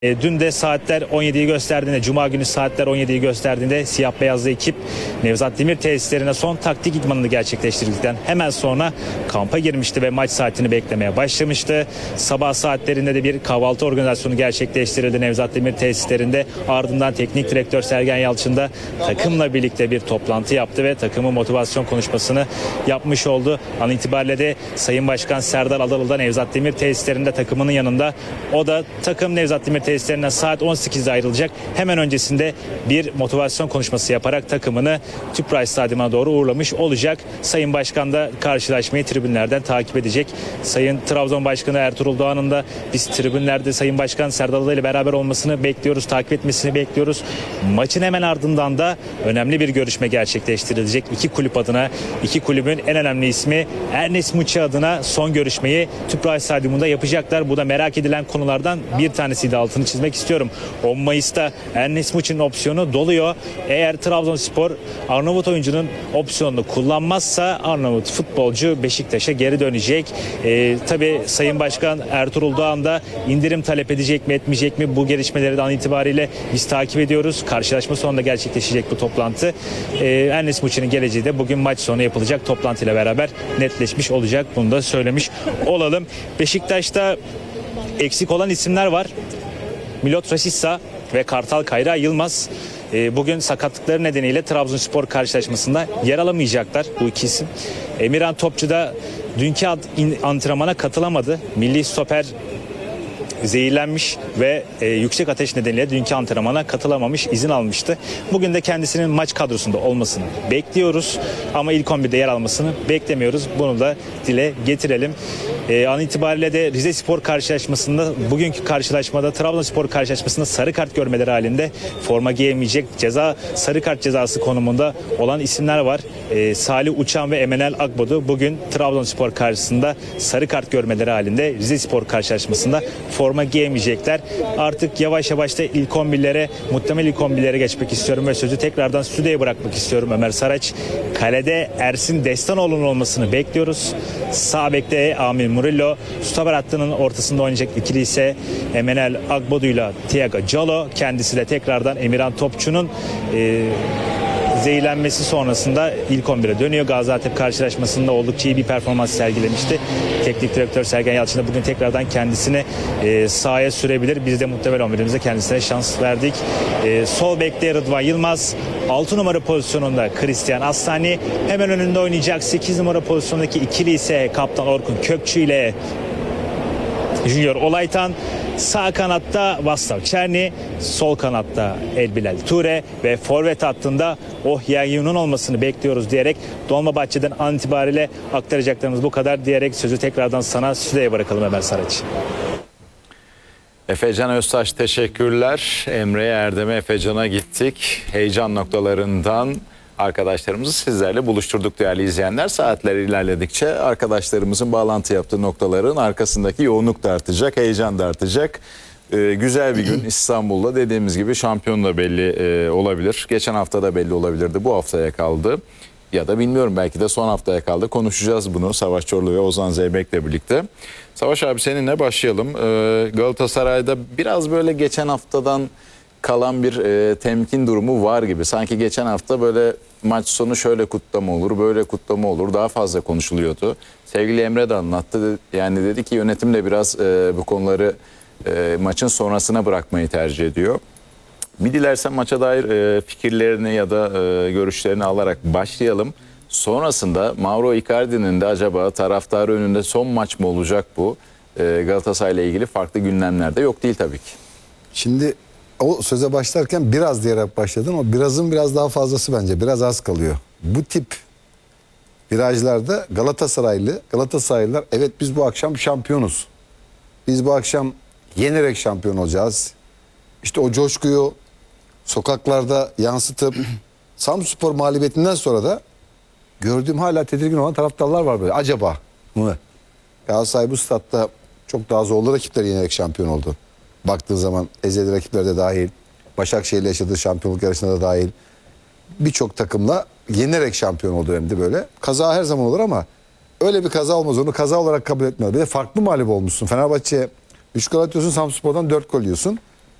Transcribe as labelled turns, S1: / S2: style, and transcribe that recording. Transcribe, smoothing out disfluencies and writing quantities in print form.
S1: Dün de saatler 17'yi gösterdiğinde, Cuma günü saatler 17'yi gösterdiğinde siyah beyazlı ekip Nevzat Demir tesislerine son taktik idmanını gerçekleştirdikten hemen sonra kampa girmişti ve maç saatini beklemeye başlamıştı. Sabah saatlerinde de bir kahvaltı organizasyonu gerçekleştirildi Nevzat Demir tesislerinde. Ardından teknik direktör Sergen Yalçın da takımla birlikte bir toplantı yaptı ve takımın motivasyon konuşmasını yapmış oldu. An itibariyle de Sayın Başkan Serdar Adalı da Nevzat Demir tesislerinde takımının yanında. O da takım Nevzat Demir tesislerinden saat 18'de ayrılacak. Hemen öncesinde bir motivasyon konuşması yaparak takımını Tüpraş Stadyumu'na doğru uğurlamış olacak. Sayın Başkan da karşılaşmayı tribünlerden takip edecek. Sayın Trabzon Başkanı Ertuğrul Doğan'ın da biz tribünlerde Sayın Başkan Serdar Adalı ile beraber olmasını bekliyoruz, takip etmesini bekliyoruz. Maçın hemen ardından da önemli bir görüşme gerçekleştirilecek. İki kulüp adına, iki kulübün en önemli ismi Ernest Muçi adına son görüşmeyi Tüpraş Stadyumu'nda yapacaklar. Bu da merak edilen konulardan bir tanesiydi, altını çizmek istiyorum. 10 Mayıs'ta Ernest Muçi'nin opsiyonu doluyor. Eğer Trabzonspor Arnavut oyuncunun opsiyonunu kullanmazsa Arnavut futbolcu Beşiktaş'a geri dönecek. Tabii Sayın Başkan Ertuğrul Doğan da indirim talep edecek mi etmeyecek mi, bu gelişmeleri de an itibariyle biz takip ediyoruz. Karşılaşma sonunda gerçekleşecek bu toplantı. Ernest Muçi'nin geleceği de bugün maç sonu yapılacak toplantıyla beraber netleşmiş olacak. Bunu da söylemiş olalım. Beşiktaş'ta eksik olan isimler var. Milot Rashica ve Kartal Kayra Yılmaz bugün sakatlıkları nedeniyle Trabzonspor karşılaşmasında yer alamayacaklar bu iki isim. Emirhan Topçu da dünkü antrenmana katılamadı. Milli stoper zehirlenmiş ve yüksek ateş nedeniyle dünkü antrenmana katılamamış, izin almıştı. Bugün de kendisinin maç kadrosunda olmasını bekliyoruz ama ilk 11'de yer almasını beklemiyoruz. Bunu da dile getirelim. An itibariyle de Rizespor karşılaşmasında, bugünkü karşılaşmada Trabzonspor karşılaşmasında sarı kart görmeleri halinde forma giyemeyecek, sarı kart cezası konumunda olan isimler var. Salih Uçan ve Emenel Akbodu bugün Trabzonspor karşısında sarı kart görmeleri halinde Rizespor karşılaşmasında forma giyemeyecekler. Artık yavaş yavaş da ilk 11'lere, muhtemel ilk 11'lere geçmek istiyorum ve sözü tekrardan stüdyoya bırakmak istiyorum. Ömer Saraç, kalede Ersin Destanoğlu'nun olmasını bekliyoruz. Sağ bekte Amin Murillo, stoper hattının ortasında oynayacak ikili ise Emenel Agbodu ile Thiago Calo. Kendisi de tekrardan Emirhan Topçu'nun zehirlenmesi sonrasında ilk 11'e dönüyor. Gaziantep karşılaşmasında oldukça iyi bir performans sergilemişti. Teknik direktör Sergen Yalçın da bugün tekrardan kendisini sahaya sürebilir. Biz de muhtemel 11'imize kendisine şans verdik. Sol bekte Rıdvan Yılmaz, 6 numara pozisyonunda Christian Astani, hemen önünde oynayacak 8 numara pozisyondaki ikili ise Kaptan Orkun Kökçü ile Junior Olaytan. Sağ kanatta Vaslav Çerni, sol kanatta Elbilal Ture ve forvet hattında Ohyayun'un olmasını bekliyoruz diyerek Dolmabahçe'den an itibariyle aktaracaklarımız bu kadar diyerek sözü tekrardan sana stüdyoya bırakalım Ömer Saraç.
S2: Efecan Öztaş teşekkürler. Emre Erdem'e, Efecan'a gittik. Heyecan noktalarından arkadaşlarımızı sizlerle buluşturduk değerli izleyenler. Saatler ilerledikçe arkadaşlarımızın bağlantı yaptığı noktaların arkasındaki yoğunluk da artacak, heyecan da artacak. Güzel bir gün İstanbul'da, dediğimiz gibi şampiyon da belli olabilir. Geçen hafta da belli olabilirdi, bu haftaya kaldı. Ya da bilmiyorum, belki de son haftaya kaldı. Konuşacağız bunu Savaş Çorlu ve Ozan Zeybek'le birlikte. Savaş abi, seninle başlayalım. Galatasaray'da biraz böyle geçen haftadan kalan bir temkin durumu var gibi. Sanki geçen hafta böyle maç sonu şöyle kutlama olur, böyle kutlama olur, daha fazla konuşuluyordu. Sevgili Emre de anlattı. Yani dedi ki yönetim de biraz bu konuları maçın sonrasına bırakmayı tercih ediyor. Bir dilersen maça dair fikirlerini ya da görüşlerini alarak başlayalım. Sonrasında Mauro Icardi'nin de acaba taraftarı önünde son maç mı olacak bu? Galatasaray ile ilgili farklı gündemler de yok değil tabii ki.
S3: Şimdi o söze başlarken biraz diyerek başladım ama birazın biraz daha fazlası bence. Biraz az kalıyor. Bu tip virajlarda Galatasaraylılar evet biz bu akşam şampiyonuz. Biz bu akşam yenerek şampiyon olacağız. İşte o coşkuyu sokaklarda yansıtıp Samsunspor mağlubiyetinden sonra da gördüğüm hala tedirgin olan taraftarlar var böyle. Acaba mı? Galatasaray bu statta çok daha zorlu rakipleri yenerek şampiyon oldu. Baktığın zaman ezeli rakipler de dahil, Başakşehir'le yaşadığı şampiyonluk yarışına da dahil birçok takımla yenerek şampiyon oldu hem de böyle. Kaza her zaman olur ama öyle bir kaza olmaz, onu kaza olarak kabul etmiyor. Bir de farklı mağlup olmuşsun. Fenerbahçe'ye 3 gol atıyorsun, Samsunspor'dan 4 gol yiyorsun.